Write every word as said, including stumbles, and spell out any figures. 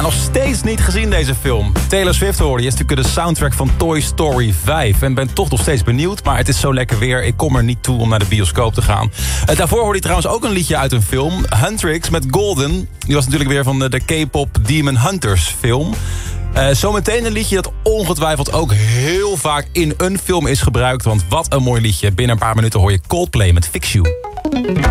nog steeds niet gezien deze film. Taylor Swift hoorde je, is natuurlijk de soundtrack van Toy Story vijf. En ben toch nog steeds benieuwd, maar het is zo lekker weer. Ik kom er niet toe om naar de bioscoop te gaan. Uh, daarvoor hoorde je trouwens ook een liedje uit een film. Huntrix met Golden. Die was natuurlijk weer van de, de K-pop Demon Hunters film. Uh, zometeen een liedje dat ongetwijfeld ook heel vaak in een film is gebruikt. Want wat een mooi liedje. Binnen een paar minuten hoor je Coldplay met Fix You.